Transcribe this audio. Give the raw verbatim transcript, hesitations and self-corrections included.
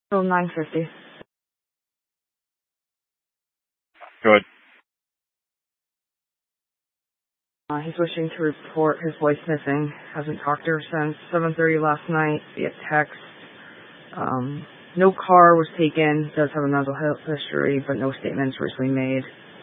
Oh, nine fifty. Good. Uh, he's wishing to report his wife missing. Hasn't talked to her since seven thirty last night via text. Um, no car was taken. Does have a mental health history, but no statements recently made.